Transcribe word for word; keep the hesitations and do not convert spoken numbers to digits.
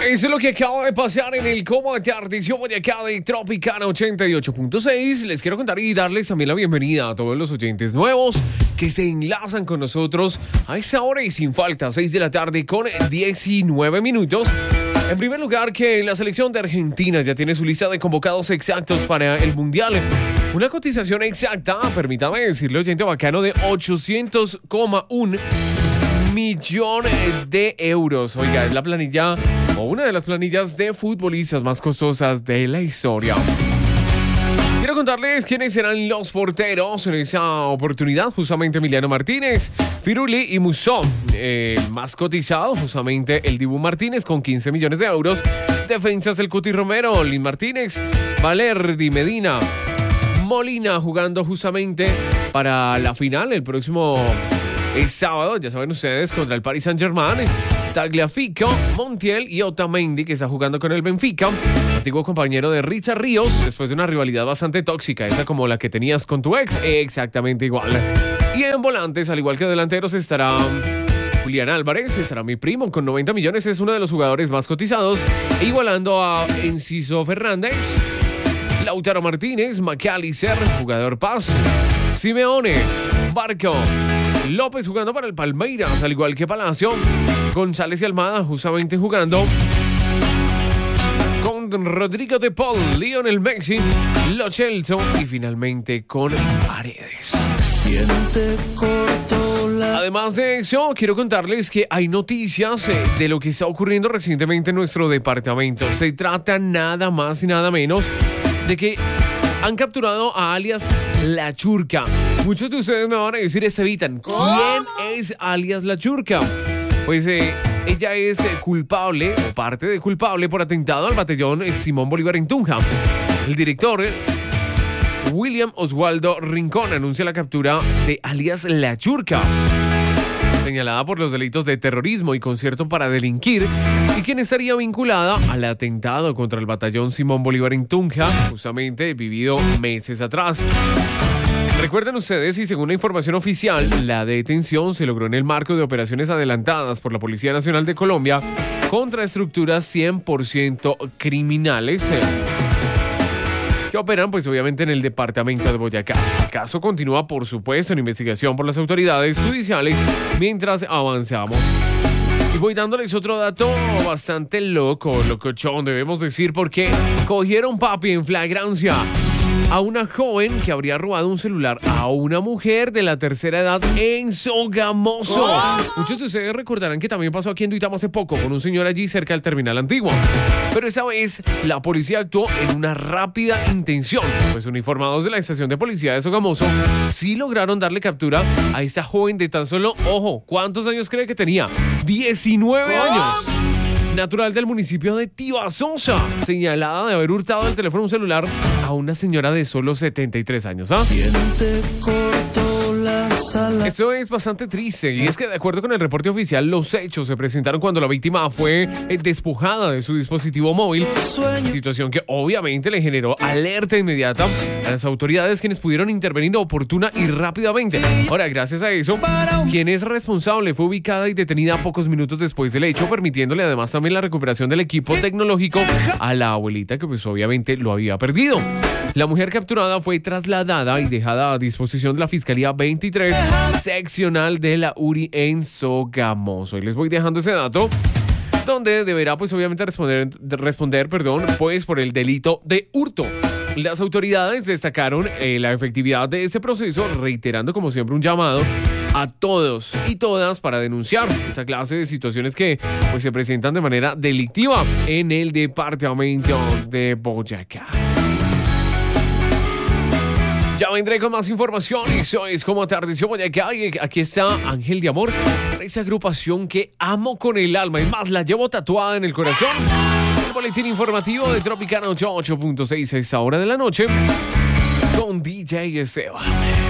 Eso es lo que acaba de pasar en el Cómo te Artició de acá de Tropicana ochenta y ocho punto seis. Les quiero contar y darles también la bienvenida a todos los oyentes nuevos que se enlazan con nosotros a esa hora y sin falta, seis de la tarde con diecinueve minutos. En primer lugar, que la selección de Argentina ya tiene su lista de convocados exactos para el Mundial. Una cotización exacta, permítame decirle, oyente bacano, de ochocientos coma uno millones de euros. Oiga, es la planilla o una de las planillas de futbolistas más costosas de la historia. Quiero contarles quiénes serán los porteros en esa oportunidad. Justamente Emiliano Martínez, Firuli y Musso. Eh, más cotizado, justamente el Dibu Martínez con quince millones de euros. Defensas el Cuti Romero, Lin Martínez, Valerdi Medina, Molina jugando justamente para la final el próximo el sábado, ya saben ustedes, contra el Paris Saint-Germain. Tagliafico, Montiel y Otamendi, que está jugando con el Benfica, antiguo compañero de Richard Ríos, después de una rivalidad bastante tóxica, esa como la que tenías con tu ex, exactamente igual. Y en volantes, al igual que delanteros, estará Julián Álvarez, estará mi primo, con noventa millones, es uno de los jugadores más cotizados, igualando a Enciso Fernández, Lautaro Martínez, McAllister, jugador Paz, Simeone, Barco, López jugando para el Palmeiras, al igual que Palacio, González y Almada justamente jugando con Rodrigo de Paul, Lionel Messi, Lo Celso y finalmente con Paredes. Además de eso, quiero contarles que hay noticias eh, de lo que está ocurriendo recientemente en nuestro departamento. Se trata nada más y nada menos de que han capturado a alias La Churca. Muchos de ustedes me van a decir, Estevitan, ¿quién es alias La Churca? Pues eh, ella es eh, culpable, o parte de culpable, por atentado al batallón eh, Simón Bolívar en Tunja. El director, eh, William Oswaldo Rincón, anuncia la captura de alias La Churca, señalada por los delitos de terrorismo y concierto para delinquir, y quien estaría vinculada al atentado contra el batallón Simón Bolívar en Tunja, justamente vivido meses atrás. Recuerden ustedes, y según la información oficial, la detención se logró en el marco de operaciones adelantadas por la Policía Nacional de Colombia contra estructuras cien por ciento criminales eh, que operan, pues obviamente, en el departamento de Boyacá. El caso continúa, por supuesto, en investigación por las autoridades judiciales mientras avanzamos. Y voy dándoles otro dato bastante loco, locochón, debemos decir, porque cogieron, papi, en flagrancia a una joven que habría robado un celular a una mujer de la tercera edad en Sogamoso. Oh. Muchos de ustedes recordarán que también pasó aquí en Duitama hace poco con un señor allí cerca del terminal antiguo. Pero esta vez la policía actuó en una rápida intención, pues uniformados de la estación de policía de Sogamoso sí lograron darle captura a esta joven de tan solo, ojo, ¿cuántos años cree que tenía? diecinueve oh. años. Natural del municipio de Tibasosa, señalada de haber hurtado el teléfono un celular a una señora de solo setenta y tres años. ¿Ah? Esto es bastante triste, y es que de acuerdo con el reporte oficial, los hechos se presentaron cuando la víctima fue despojada de su dispositivo móvil, situación que obviamente le generó alerta inmediata a las autoridades, quienes pudieron intervenir oportuna y rápidamente. Ahora, gracias a eso, quien es responsable fue ubicada y detenida pocos minutos después del hecho, permitiéndole además también la recuperación del equipo tecnológico a la abuelita, que pues obviamente lo había perdido. La mujer capturada fue trasladada y dejada a disposición de la Fiscalía veintitrés seccional de la U R I en Sogamoso. Y les voy dejando ese dato, donde deberá pues obviamente responder, responder perdón, pues por el delito de hurto. Las autoridades destacaron eh, la efectividad de este proceso, reiterando como siempre un llamado a todos y todas para denunciar esa clase de situaciones que pues se presentan de manera delictiva en el departamento de Boyacá. Ya vendré con más información. Eso es Cómo te Artició Boyacá. Y aquí está Ángel de Amor, esa agrupación que amo con el alma. Es más, la llevo tatuada en el corazón. El boletín informativo de Tropicana ochenta y ocho punto seis a esta hora de la noche con D J Esteban.